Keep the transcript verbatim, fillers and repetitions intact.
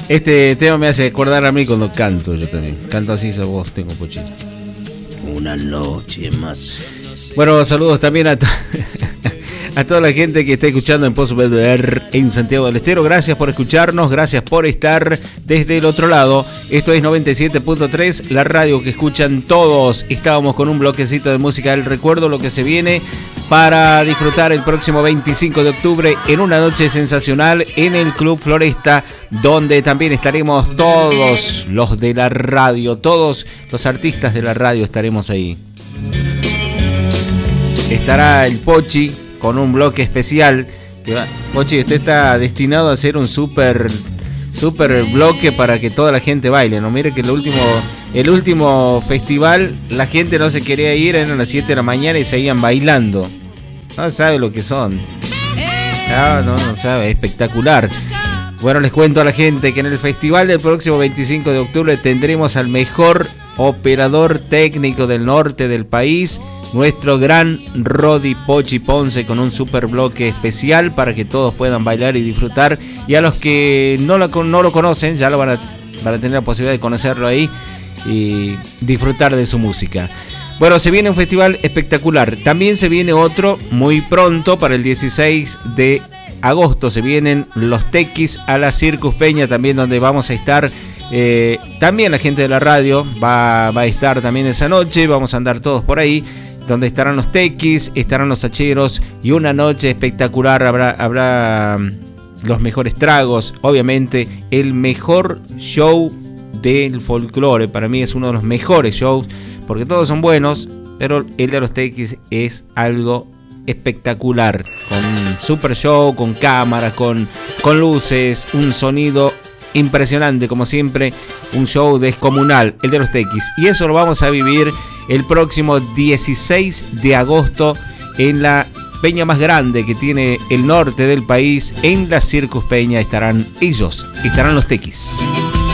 Este tema me hace acordar a mí cuando canto yo también. Canto así, esa voz tengo, Pochi. Una noche más. Bueno, saludos también a, to- a toda la gente que está escuchando en Pozo Belvedere en Santiago del Estero. Gracias por escucharnos, gracias por estar desde el otro lado. Esto es noventa y siete punto tres, la radio que escuchan todos. Estábamos con un bloquecito de música del recuerdo, lo que se viene para disfrutar el próximo veinticinco de octubre en una noche sensacional en el Club Floresta, donde también estaremos todos los de la radio, todos los artistas de la radio estaremos ahí. Estará el Pochi con un bloque especial. Que va. Pochi, usted está destinado a hacer un super, super bloque para que toda la gente baile, ¿no? Mire que el último, el último festival la gente no se quería ir, eran las siete de la mañana y seguían bailando. No sabe lo que son. No, no, no sabe, espectacular. Bueno, les cuento a la gente que en el festival del próximo veinticinco de octubre tendremos al mejor operador técnico del norte del país, nuestro gran Rodi Pochi Ponce, con un super bloque especial para que todos puedan bailar y disfrutar. Y a los que no lo, no lo conocen, ya lo van a, van a tener la posibilidad de conocerlo ahí y disfrutar de su música. Bueno, se viene un festival espectacular. También se viene otro muy pronto, para el dieciséis de agosto. Se vienen los Tequis a la Circus Peña, también donde vamos a estar. Eh, también la gente de la radio va, va a estar también esa noche. Vamos a andar todos por ahí, donde estarán los Tequis, estarán los Hacheros y una noche espectacular. Habrá, habrá los mejores tragos, obviamente el mejor show del folclore. Para mí es uno de los mejores shows, porque todos son buenos, pero el de los Tequis es algo espectacular, con super show, con cámaras, con, con luces, un sonido impresionante, como siempre, un show descomunal, el de los Tequis. Y eso lo vamos a vivir el próximo dieciséis de agosto en la peña más grande que tiene el norte del país, en la Circus Peña. Estarán ellos, estarán los Tequis.